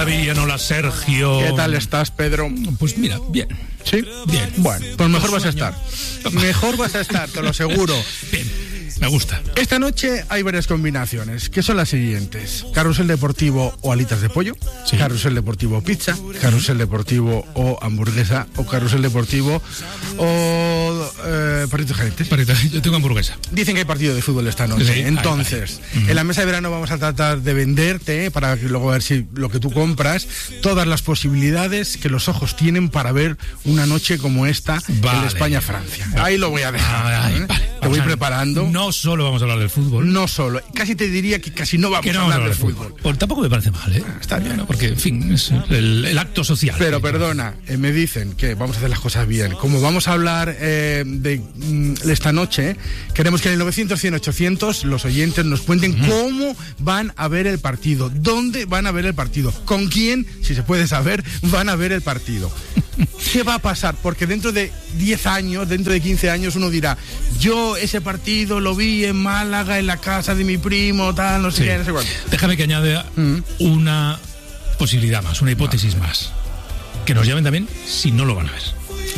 Viridiano, hola Sergio. ¿Qué tal estás, Pedro? Pues mira, bien. ¿Sí? Bien. Bueno, pues mejor vas a estar. Mejor vas a estar, te lo aseguro. Bien. Me gusta. Esta noche hay varias combinaciones, que son las siguientes: carrusel deportivo o alitas de pollo, sí. Carrusel deportivo o pizza, carrusel deportivo o hamburguesa, o carrusel deportivo o perritos calientes. Yo tengo hamburguesa. Dicen que hay partido de fútbol esta noche, sí. entonces en la mesa de verano vamos a tratar de venderte, para que luego ver si lo que tú compras, todas las posibilidades que los ojos tienen para ver una noche como esta en España-Francia. Ahí lo voy a dejar. Vale. Te voy preparando. No solo vamos a hablar del fútbol. No solo. Casi te diría que casi no vamos a hablar del fútbol. Pues tampoco me parece mal, ¿eh? Está bien. Porque, en fin, es el acto social. Pero perdona, me dicen que vamos a hacer las cosas bien. Como vamos a hablar de esta noche, queremos que en el 900-100-800 los oyentes nos cuenten cómo van a ver el partido, dónde van a ver el partido, con quién, si se puede saber, van a ver el partido. ¿Qué va a pasar? Porque dentro de 10 años, dentro de 15 años, uno dirá: yo ese partido lo vi en Málaga, en la casa de mi primo, tal, no sé qué, no sé cuánto. Déjame que añada una posibilidad más, una hipótesis más. Que nos llamen también si no lo van a ver.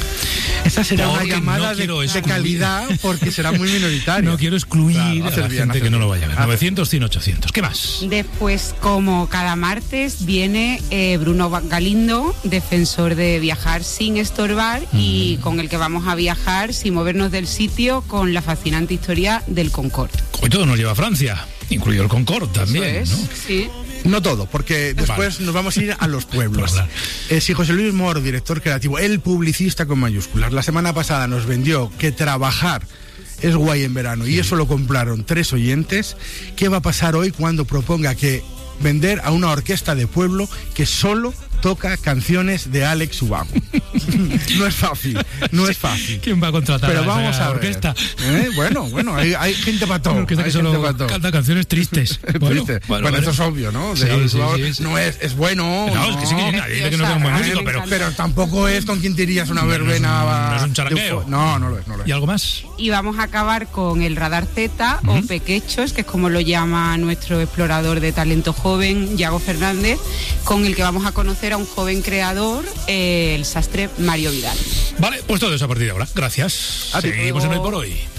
Esa será una llamada de calidad, porque será muy minoritaria. No quiero excluir a la gente que no lo vaya a ver. 900-100-800. ¿Qué más? Después, como cada martes, viene Bruno Galindo, defensor de viajar sin estorbar, y con el que vamos a viajar sin movernos del sitio, con la fascinante historia del Concorde. Hoy todo nos lleva a Francia, incluido el Concorde también, Eso es, ¿no? Sí. No todo, porque después nos vamos a ir a los pueblos. Sí, José Luis Moro, director creativo, el publicista con mayúsculas, la semana pasada nos vendió que trabajar es guay en verano, y eso lo compraron 3 oyentes. ¿Qué va a pasar hoy cuando proponga que vender a una orquesta de pueblo que solo toca canciones de Alex Ubago? No es fácil, no es fácil. ¿Quién va a contratar pero a vamos esa a ver. orquesta? Bueno, hay gente para todo. Una orquesta que solo canta canciones tristes. Bueno, eso es obvio, ¿no? Sí. No es bueno. No, es que sí que nadie que no es un buen músico, pero tampoco es con quien te irías una verbena. No es un charangueo. No lo es. ¿Y algo más? Y vamos a acabar con el Radar Z, o Pequechos, que es como lo llama nuestro explorador de talento joven, Yago Fernández, con el que vamos a conocer a un joven creador, el sastre Mario Vidal. Vale, pues todo eso a partir de ahora. Gracias. Seguimos en Hoy por Hoy.